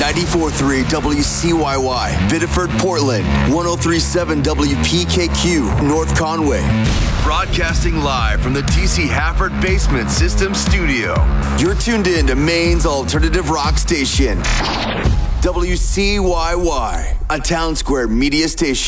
94.3 WCYY, Biddeford, Portland, 103.7 WPKQ, North Conway. Broadcasting live from the TC Hafford Basement System Studio. You're tuned in to Maine's alternative rock station, WCYY, a Town Square media station.